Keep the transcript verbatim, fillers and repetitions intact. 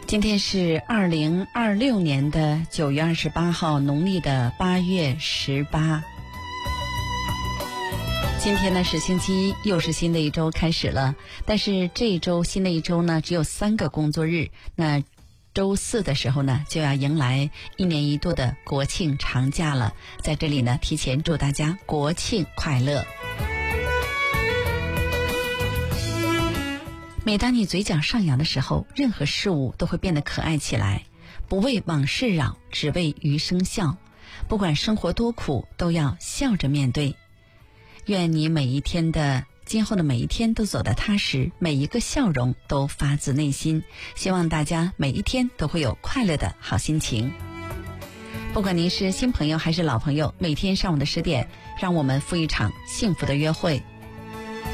今天是二零二六年的九月二十八号，农历的八月十八。今天呢是星期一，又是新的一周开始了。但是这一周新的一周呢只有三个工作日，那周四的时候呢就要迎来一年一度的国庆长假了。在这里呢提前祝大家国庆快乐。每当你嘴角上扬的时候，任何事物都会变得可爱起来。不为往事扰，只为余生笑。不管生活多苦，都要笑着面对。愿你每一天的今后的每一天都走得踏实，每一个笑容都发自内心。希望大家每一天都会有快乐的好心情。不管您是新朋友还是老朋友，每天上午的十点，让我们赴一场幸福的约会。